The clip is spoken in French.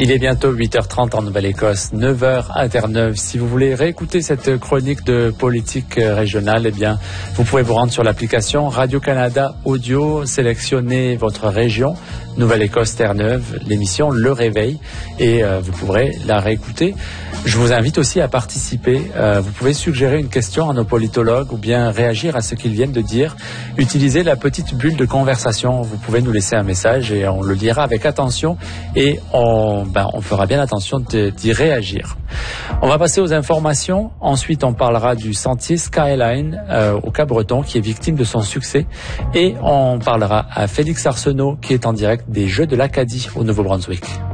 Il est bientôt 8h30 en Nouvelle-Écosse, 9h à Terre-Neuve. Si vous voulez réécouter cette chronique de politique régionale, eh bien, vous pouvez vous rendre sur l'application Radio-Canada Audio, sélectionner votre région, Nouvelle-Écosse, Terre-Neuve, l'émission Le Réveil, et vous pourrez la réécouter. Je vous invite aussi à participer. Vous pouvez suggérer une question à nos politologues ou bien réagir à ce qu'ils viennent de dire. Utilisez la petite bulle de conversation. Vous pouvez nous laisser un message et on le lira avec attention et on fera bien attention d'y réagir. On va passer aux informations. Ensuite, on parlera du sentier Skyline au Cap-Breton qui est victime de son succès. Et on parlera à Félix Arsenault qui est en direct des Jeux de l'Acadie au Nouveau-Brunswick.